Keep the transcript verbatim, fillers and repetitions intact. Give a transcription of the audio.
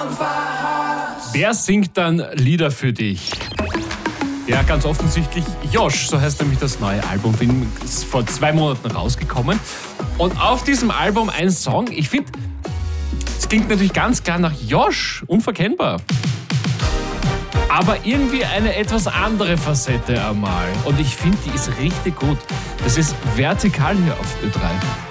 Wer singt dann Lieder für dich? Ja, ganz offensichtlich Josh, so heißt nämlich das neue Album, ist vor zwei Monaten rausgekommen. Und auf diesem Album ein Song, ich finde, es klingt natürlich ganz klar nach Josh, unverkennbar. Aber irgendwie eine etwas andere Facette einmal. Und ich finde, die ist richtig gut. Das ist Vertikal hier auf Ö drei.